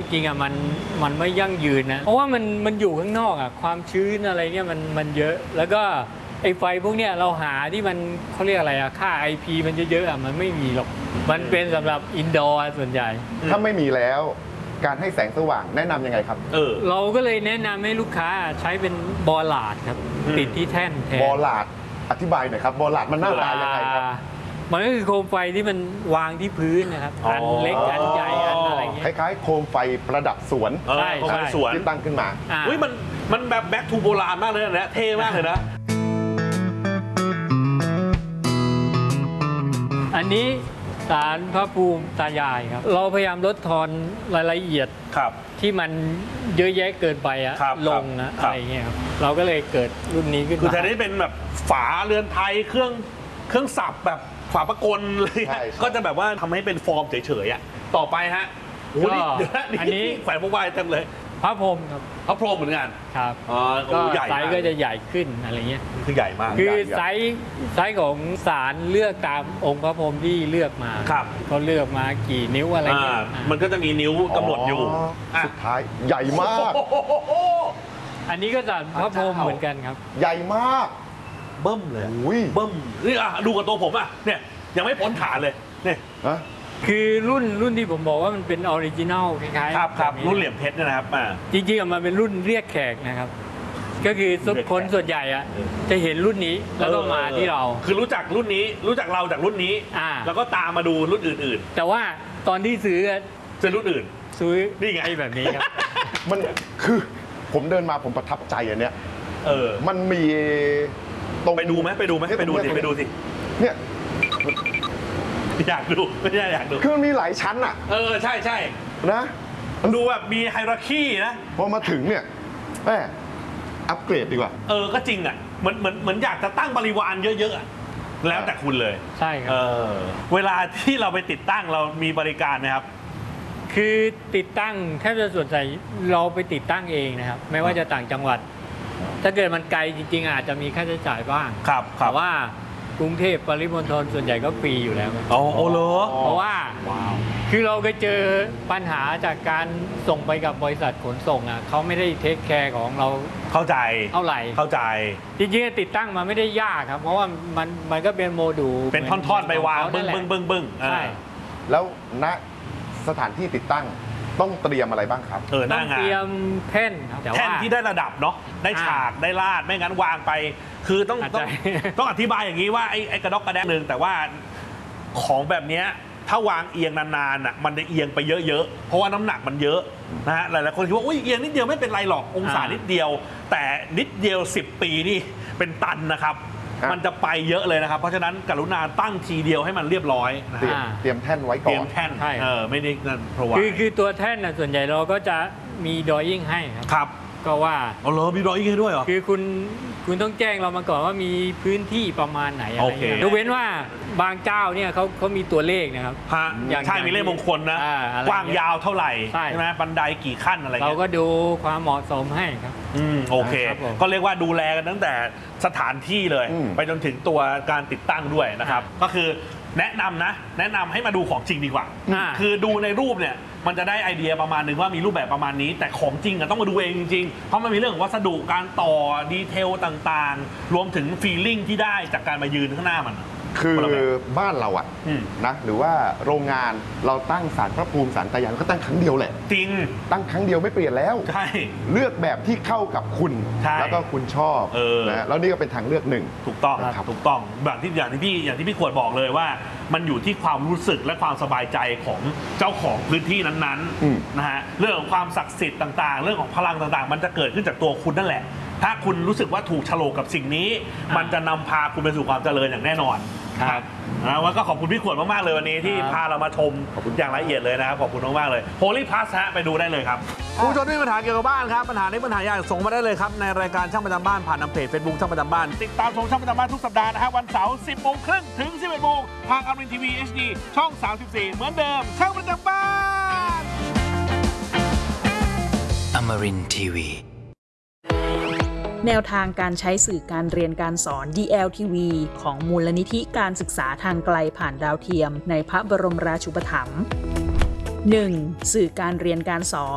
ริงอ่ะมันไม่ยั่งยืนนะเพราะว่ามันอยู่ข้างนอกอ่ะความชื้นอะไรเนี่ยมันเยอะแล้วก็ไอ้ไฟพวกเนี้ยเราหาที่มันเขาเรียกอะไรอ่ะค่า IP มันเยอะๆอ่ะมันไม่มีหรอกมันเป็นสำหรับอินดอร์ส่วนใหญ่ถ้าไม่มีแล้วการให้แสงสว่างแนะนำยังไงครับเราก็เลยแนะนำให้ลูกค้าใช้เป็นบอลาร์ดครับติดที่แท่นแทนบอลาร์ดอธิบายหน่อยครับบอลาร์ดมันหน้าตายังไงครับมันก็คือโคมไฟที่มันวางที่พื้นนะครับอันเล็กอันใหญ่อันอะไรเงี้ยคล้ายๆโคมไฟประดับสวนใช่สวนที่ตั้งขึ้นมาอุ้ยมันแบบแบ็คทูโบราณมากเลยนะเท่มากเลยนะอันนี้ศาลพระภูมิตายายครับเราพยายามลดทอนรายละเอียดที่มันเยอะแยะเกินไปอะลงนะอะไรเงี้ยครับเราก็เลยเกิดรุ่นนี้ขึ้นมาคือแทนที่เป็นแบบฝาเรือนไทยเครื่องสับแบบฝาประกลเลยก็จะแบบว่าทำให้เป็นฟอร์มเฉยๆอ่ะต่อไปฮะอันนี้แขวนพวกวายเต็มเลยพระพรหมครับพระพรหมเหมือนกันครับก็ไซส์ก็จะใหญ่ขึ้นอะไรเงี้ยคือใหญ่มากคือไซส์ของศาลเลือกตามองค์พระพรหมที่เลือกมาเขาเลือกมากี่นิ้วอะไรเงี้ยมันก็จะมีนิ้วกำหนดอยู่สุดท้ายใหญ่มากอันนี้ก็ศาลพระพรหมเหมือนกันครับใหญ่มากเบิ้มเลยเบิ้มนี่ดูกับตัวผมอ่ะเนี่ยยังไม่พ้นฐานเลยเนี่ยคือรุ่นที่ผมบอกว่ามันเป็นออริจินัลคล้ายๆครับรุ่นเหลี่ยมเพชรนะครับจริงๆมันเป็นรุ่นเรียกแขกนะครับก็คือคนส่วนใหญ่อะจะเห็นรุ่นนี้แล้วก็มาที่เราคือรู้จักรุ่นนี้รู้จักเราจากรุ่นนี้แล้วก็ตามมาดูรุ่นอื่นๆแต่ว่าตอนที่ซื้อรุ่นอื่นซื้อนี่ไงแบบนี้ครับมันคือผมเดินมาผมประทับใจอันเนี้ยมันมีตรงไปดูไหมไปดูสิเนี่ยอยากดูไม่ใช่อยากดูคือมันมีหลายชั้นอ่ะใช่นะดูแบบมีไฮรัคีนะพอมาถึงเนี่ยแหมอัปเกรดดีกว่าก็จริงอ่ะเหมือนอยากจะตั้งบริวารเยอะๆแล้วแต่คุณเลยใช่ครับเวลาที่เราไปติดตั้งเรามีบริการไหมครับคือติดตั้งแทบจะส่วนใหญ่เราไปติดตั้งเองนะครับไม่ว่าจะต่างจังหวัดถ้าเกิดมันไกลจริงๆอาจจะมีค่าใช้จ่ายบ้างแต่ว่ากรุงเทพปริมณฑลส่วนใหญ่ก็ฟรีอยู่แล้วโอ้โหเพราะว่าคือเราเคยเจอปัญหาจากการส่งไปกับบริษัทขนส่งอ่ะเขาไม่ได้เทคแคร์ของเราเข้าใจเท่าไหร่จริงๆติดตั้งมาไม่ได้ยากครับเพราะว่ามันก็เป็นโมดูลเป็นท่อนๆไปวางบึ้งใช่แล้วณสถานที่ติดตั้งต้องเตรียมอะไรบ้างครับต้องเตรียมแท่นที่ได้ระดับเนาะได้ฉากได้ลาดไม่งั้นวางไปคือต้องอธิบายอย่างนี้ว่าไอ้กระดกกระแดกนึงแต่ว่าของแบบนี้ถ้าวางเอียงนานๆอ่ะมันจะเอียงไปเยอะๆเพราะว่าน้ำหนักมันเยอะนะฮะหลายๆคนคิดว่าอุ้ยเอียงนิดเดียวไม่เป็นไรหรอกองศานิดเดียวแต่นิดเดียว10 ปีนี่เป็นตันนะครับมันจะไปเยอะเลยนะครับเพราะฉะนั้นกรุณาตั้งทีเดียวให้มันเรียบร้อยนะเตรียมแท่นไว้ก่อนเตรียมแท่นไม่ได้นั่นเพราะว่าคือตัวแท่นนะส่วนใหญ่เราก็จะมีดรอยิ่งให้ครับก็ว่ามีดรอยิ่งให้ด้วยเหรอคือคุณต้องแจ้งเรามาก่อนว่ามีพื้นที่ประมาณไหนอะไรเงี้ยยกเว้นว่าบางเจ้าเนี่ยเขามีตัวเลขนะครับใช่มีเลขมงคลนะกว้างยาวเท่าไหร่ใช่ไหมบันไดกี่ขั้นอะไรเราก็ดูความเหมาะสมให้ครับโอเคก็เรียกว่าดูแลกันตั้งแต่สถานที่เลยไปจนถึงตัวการติดตั้งด้วยนะครับก็คือแนะนำให้มาดูของจริงดีกว่าคือดูในรูปเนี่ยมันจะได้ไอเดียประมาณนึงว่ามีรูปแบบประมาณนี้แต่ของจริงต้องมาดูเองจริงๆเพราะมันมีเรื่องของวัสดุการต่อดีเทลต่างๆรวมถึงฟีลลิ่งที่ได้จากการมายืนข้างหน้ามันคือบ้านเราอะนะหรือว่าโรงงานเราตั้งศาลพระภูมิศาลตายายก็ตั้งครั้งเดียวแหละจริงตั้งครั้งเดียวไม่เปลี่ยนแล้วใช่เลือกแบบที่เข้ากับคุณแล้วก็คุณชอบนะแล้วนี่ก็เป็นทางเลือกหนึ่งถูกต้องถูกต้องอย่างที่พี่ขวดบอกเลยว่ามันอยู่ที่ความรู้สึกและความสบายใจของเจ้าของพื้นที่นั้นๆนะฮะเรื่องของความศักดิ์สิทธิ์ต่างๆเรื่องของพลังต่างๆมันจะเกิดขึ้นจากตัวคุณนั่นแหละถ้าคุณรู้สึกว่าถูกฉลกกับสิ่งนี้มันจะนำพาคุณไปสู่ความเจริญอย่างแน่นอนครับแล้วก็ขอบคุณพี่ขวดมากๆเลยวันนี้ที่พาเรามาชมอย่างละเอียดเลยนะครับขอบคุณมากๆเลย Holy Plus ฮะไปดูได้เลยครับคุณผู้ชมที่มีปัญหาเกี่ยวกับบ้านครับปัญหาในปัญหาอย่างส่งมาได้เลยครับในรายการช่างประจำบ้านผ่านทางเพจ Facebook ช่างประจำบ้านติดตามชมช่างประจำบ้านทุกสัปดาห์นะฮะวันเสาร์ 10:30 ถึง 11:00 นทางอมรินทร์ทีวี HD ช่อง 34เหมือนเดิมช่างประจำบ้านอมรินทร์ทีวีแนวทางการใช้สื่อการเรียนการสอน DLTV ของมูลนิธิการศึกษาทางไกลผ่านดาวเทียมในพระบรมราชูปถัมภ์ 1. สื่อการเรียนการสอน